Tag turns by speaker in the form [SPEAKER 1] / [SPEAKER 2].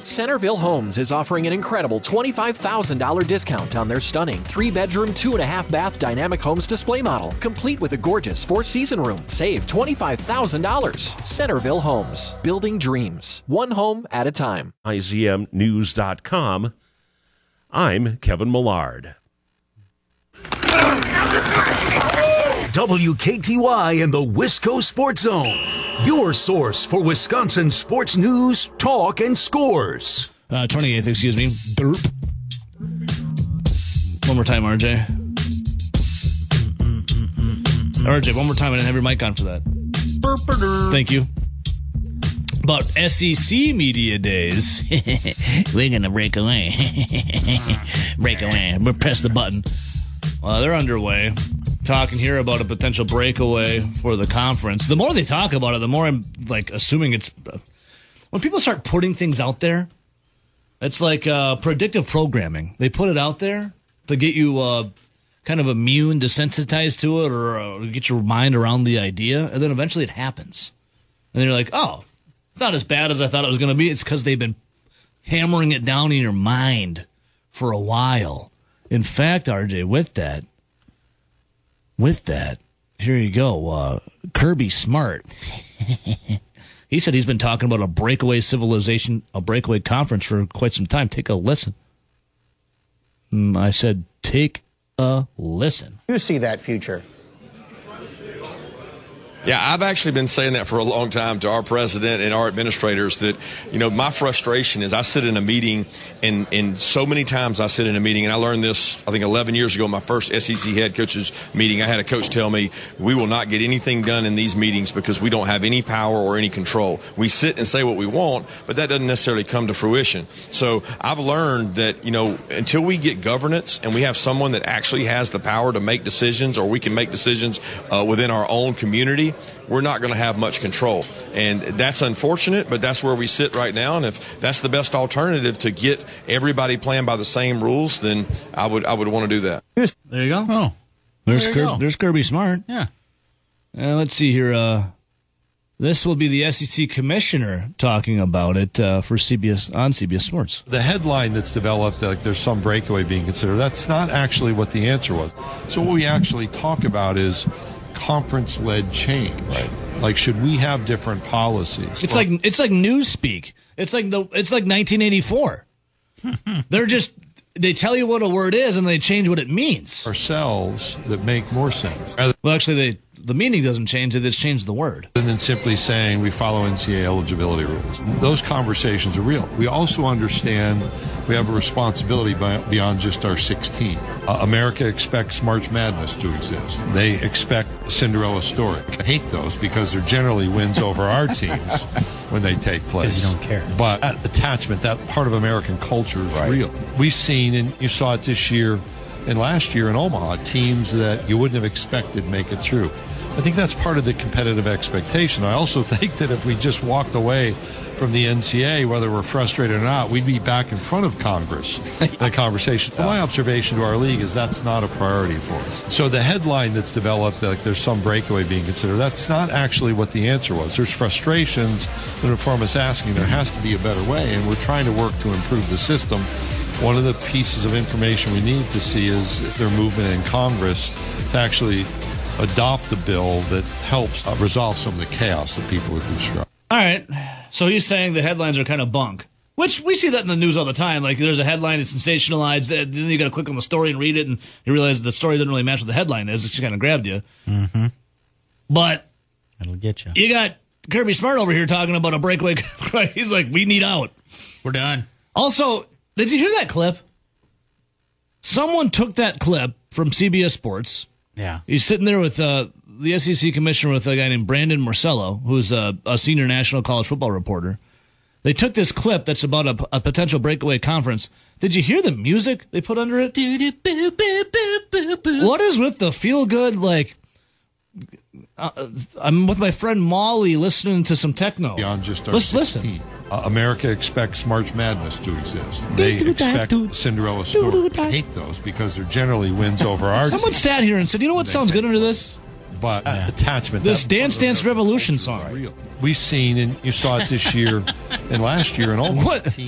[SPEAKER 1] Centerville Homes is offering an incredible $25,000 discount on their stunning 3-bedroom, 2.5-bath Dynamic Homes display model, complete with a gorgeous 4-season room. Save $25,000. Centerville Homes, building dreams, one home at a time.
[SPEAKER 2] IZMnews.com. I'm Kevin Millard.
[SPEAKER 3] WKTY and the Wisco Sports Zone. Your source for Wisconsin sports news, talk, and scores.
[SPEAKER 4] 28th, excuse me. Burp. One more time, RJ. RJ, one more time. I didn't have your mic on for that. Thank you. About SEC Media Days. We're going to break away. Break away. We'll press the button. They're underway. Talking here about a potential breakaway for the conference. The more they talk about it, the more I'm like assuming it's when people start putting things out there. It's like predictive programming. They put it out there to get you kind of immune, desensitized to it, or get your mind around the idea, and then eventually it happens. And then you're like, oh, it's not as bad as I thought it was going to be. It's because they've been hammering it down in your mind for a while. In fact, RJ, with that, here you go. Kirby Smart. He said he's been talking about a breakaway civilization, a breakaway conference for quite some time. Take a listen. I said, take a listen.
[SPEAKER 5] You see that future?
[SPEAKER 6] Yeah, I've actually been saying that for a long time to our president and our administrators that, my frustration is I sit in a meeting and so many times I sit in a meeting, and I learned this, I think 11 years ago, my first SEC head coaches meeting. I had a coach tell me, we will not get anything done in these meetings because we don't have any power or any control. We sit and say what we want, but that doesn't necessarily come to fruition. So I've learned that, until we get governance and we have someone that actually has the power to make decisions, or we can make decisions within our own community, we're not going to have much control. And that's unfortunate, but that's where we sit right now. And if that's the best alternative to get everybody playing by the same rules, then I would want to do that.
[SPEAKER 4] There you go. Oh, there's Kirby Smart. Yeah. Let's see here. This will be the SEC commissioner talking about it for CBS on CBS Sports.
[SPEAKER 7] The headline that's developed, like there's some breakaway being considered, that's not actually what the answer was. So what we actually talk about is conference-led change. Right. Like, should we have different policies?
[SPEAKER 4] It's like newspeak. It's like 1984. They tell you what a word is and they change what it means.
[SPEAKER 7] Ourselves that make more sense.
[SPEAKER 4] Well, actually, the meaning doesn't change. They just change the word.
[SPEAKER 7] And then simply saying we follow NCAA eligibility rules. Those conversations are real. We also understand we have a responsibility beyond just our 16. America expects March Madness to exist. They expect Cinderella story. I hate those because they're generally wins over our teams when they take place.
[SPEAKER 8] Because you don't care.
[SPEAKER 7] But that attachment, that part of American culture is real. We've seen, and you saw it this year and last year in Omaha, teams that you wouldn't have expected make it through. I think that's part of the competitive expectation. I also think that if we just walked away from the NCAA, whether we're frustrated or not, we'd be back in front of Congress in a conversation. My observation to our league is that's not a priority for us. So the headline that's developed, like there's some breakaway being considered, that's not actually what the answer was. There's frustrations that inform us asking there has to be a better way, and we're trying to work to improve the system. One of the pieces of information we need to see is their movement in Congress to actually adopt a bill that helps resolve some of the chaos that people would describe.
[SPEAKER 4] All right. So he's saying the headlines are kind of bunk, which we see that in the news all the time. Like there's a headline, it's sensationalized, then you got to click on the story and read it, and you realize the story doesn't really match what the headline is. It just kind of grabbed you.
[SPEAKER 8] Mm-hmm.
[SPEAKER 4] But
[SPEAKER 8] it'll get you.
[SPEAKER 4] You got Kirby Smart over here talking about a breakaway. He's like, we need out.
[SPEAKER 8] We're done.
[SPEAKER 4] Also, did you hear that clip? Someone took that clip from CBS Sports.
[SPEAKER 8] Yeah.
[SPEAKER 4] He's sitting there with the SEC commissioner with a guy named Brandon Marcello, who's a senior national college football reporter. They took this clip that's about a potential breakaway conference. Did you hear the music they put under it? What is with the feel-good, like, I'm with my friend Molly listening to some techno.
[SPEAKER 7] Beyond just our
[SPEAKER 4] Let's
[SPEAKER 7] 16.
[SPEAKER 4] Listen.
[SPEAKER 7] America expects March Madness to exist. They expect Cinderella story. I hate those because they're generally wins over our teams.
[SPEAKER 4] Someone sat here and said, you know what sounds good under this?
[SPEAKER 7] But attachment.
[SPEAKER 4] This Dance Dance Revolution song.
[SPEAKER 7] Real. We've seen, and you saw it this year and last year in Omaha.
[SPEAKER 4] What?